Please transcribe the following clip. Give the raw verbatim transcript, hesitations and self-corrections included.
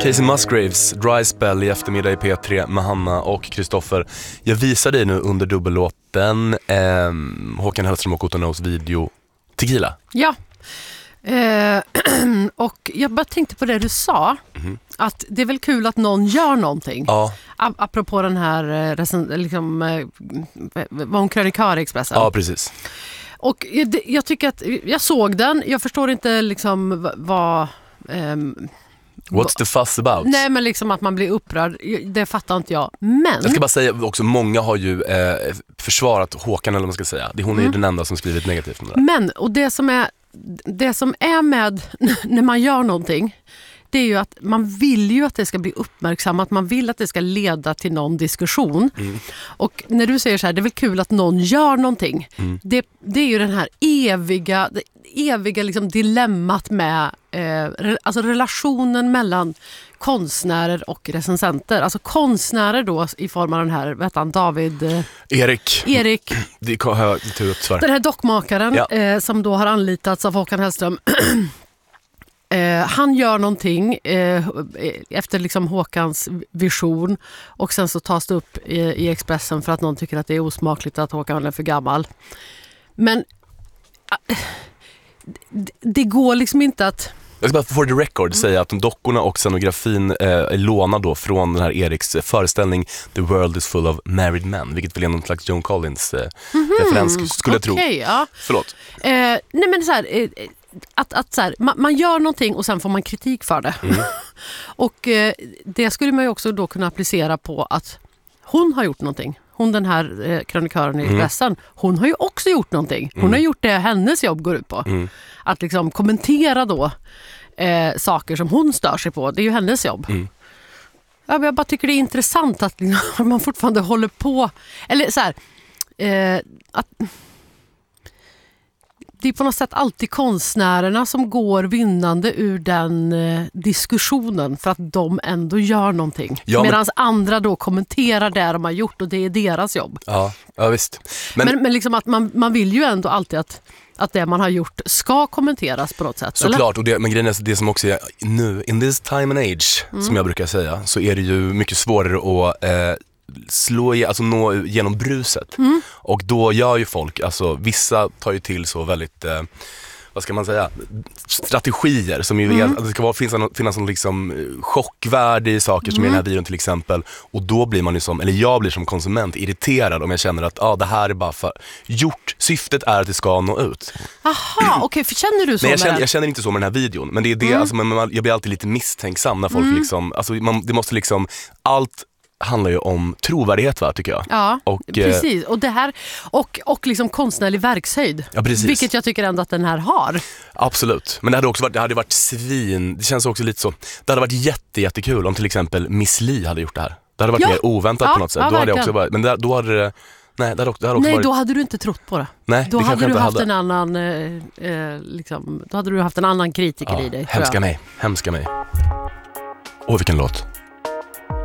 Casey Musgraves, Dry Spell i eftermiddag i P tre med Hanna och Kristoffer. Jag visar dig nu under dubbellåten eh, Håkan Hellström och Otto Knows video Tequila. Ja, eh, och jag bara tänkte på det du sa, mm. att det är väl kul att någon gör någonting. Ja. Apropå den här, liksom, var hon krönikör i Expressen? Ja, precis. Och jag, jag tycker att, jag såg den, jag förstår inte liksom vad... Um, What's the fuss about? Nej, men liksom att man blir upprörd, det fattar inte jag. Men... Jag ska bara säga också, många har ju eh, försvarat Håkan, eller vad man ska säga. Hon är mm. ju den enda som skrivit negativt om det där. Men, och det som är, det som är med när man gör någonting, det är ju att man vill ju att det ska bli uppmärksammat. Man vill att det ska leda till någon diskussion. Mm. Och när du säger så här, det är väl kul att någon gör någonting. Mm. Det, det är ju den här eviga, det eviga liksom dilemmat med eh, alltså relationen mellan konstnärer och recensenter. Alltså konstnärer då i form av den här, vet han, David... Eh, Erik. Erik. Det har jag tur upp, tyvärr. Den här dockmakaren ja. eh, som då har anlitats av Håkan Hellström. Eh, han gör någonting eh, efter liksom Håkans vision och sen så tas det upp i, i Expressen för att någon tycker att det är osmakligt att Håkan är för gammal. Men eh, det, det går liksom inte att... Jag ska bara for the record säga att de dockorna och scenografin eh, är lånade då från den här Eriks föreställning The World is Full of Married Men, vilket väl är någon slags Joan Collins eh, mm-hmm. referens, skulle jag okay, tro. Ja. Förlåt. Eh, nej men så här... Eh, Att, att så här, man, man gör någonting och sen får man kritik för det. Mm. Och eh, det skulle man ju också då kunna applicera på att hon har gjort någonting. Hon, den här eh, krönikören i pressen, mm. hon har ju också gjort någonting. Hon mm. har gjort det hennes jobb går ut på. Mm. Att liksom kommentera då eh, saker som hon stör sig på. Det är ju hennes jobb. Mm. Ja, jag bara tycker det är intressant att liksom, man fortfarande håller på. Eller så här, eh, att... Det är på något sätt alltid konstnärerna som går vinnande ur den eh, diskussionen för att de ändå gör någonting. Ja, medan men... andra då kommenterar det de har gjort och det är deras jobb. Ja, ja visst. Men, men, men liksom att man, man vill ju ändå alltid att, att det man har gjort ska kommenteras på något sätt. Såklart, och det, men grejen är det som också är nu, in this time and age, mm. som jag brukar säga, så är det ju mycket svårare att... Eh, slå, alltså nå genom bruset. Mm. Och då gör ju folk, alltså vissa tar ju till så väldigt eh, vad ska man säga, strategier som ju mm. är, alltså, det ska vara, finnas, finnas någon liksom chockvärde i saker som mm. i den här videon till exempel, och då blir man ju som, eller jag blir som konsument irriterad om jag känner att ah, det här är bara för gjort, syftet är att det ska nå ut. Aha, okej, okay, för känner du så? Nej, jag, känner, med jag känner inte så med den här videon, men det är det, mm. alltså, man, jag blir alltid lite misstänksam när folk mm. liksom, alltså man, det måste liksom, allt handlar ju om trovärdighet, va, tycker jag. Ja, och, precis. Och det här och, och liksom konstnärlig verkshöjd. Ja, precis. Vilket jag tycker ändå att den här har. Absolut. Men det hade också varit, det hade varit svin. Det känns också lite så. Det hade varit jätte, jättekul om till exempel Miss Li hade gjort det här. Det hade varit ja. mer oväntat ja, på något sätt. Ja, då hade jag också varit, men där, då hade det... Nej, det hade, det hade också Nej varit... då hade du inte trott på det. Nej, då det hade du haft hade. en annan eh, eh, liksom, då hade du haft en annan kritiker ja, i dig. Hemska mig, hemska mig. Åh, vilken låt.